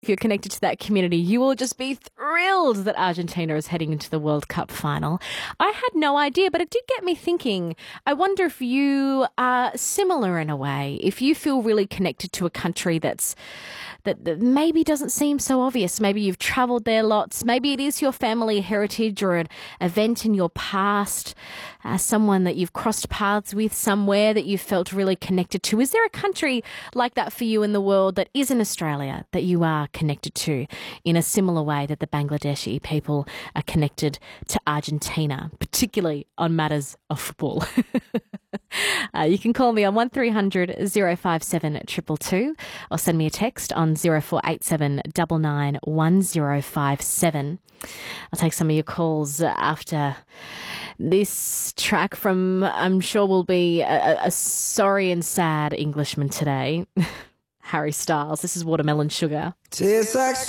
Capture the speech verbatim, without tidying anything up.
If you're connected to that community, you will just be thrilled that Argentina is heading into the World Cup final. I had no idea, but it did get me thinking. I wonder if you are similar in a way, if you feel really connected to a country that's that, that maybe doesn't seem so obvious. Maybe you've travelled there lots. Maybe it is your family heritage or an event in your past, uh, someone that you've crossed paths with somewhere that you felt really connected to. Is there a country like that for you in the world that isn't Australia that you are connected to in a similar way that the Bangladeshi people are connected to Argentina, particularly on matters of football? uh, you can call me on one three hundred oh five seven two two two or send me a text on zero four eight seven nine nine one zero five seven. I'll take some of your calls after this track from, I'm sure will be a, a sorry and sad Englishman today, Harry Styles. This is Watermelon Sugar. Tastes like